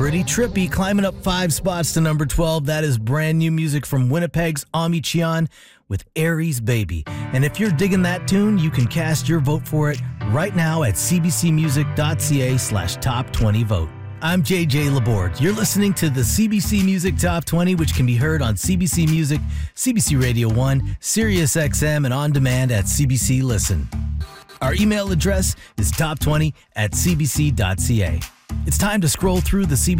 Pretty trippy, climbing up 5 spots to number 12. That is brand new music from Winnipeg's Ami Chian with Aries Baby. And if you're digging that tune, you can cast your vote for it right now at cbcmusic.ca/top20vote. I'm JJ Laborde. You're listening to the CBC Music Top 20, which can be heard on CBC Music, CBC Radio 1, Sirius XM, and on demand at CBC Listen. Our email address is top20@cbc.ca. It's time to scroll through the CBC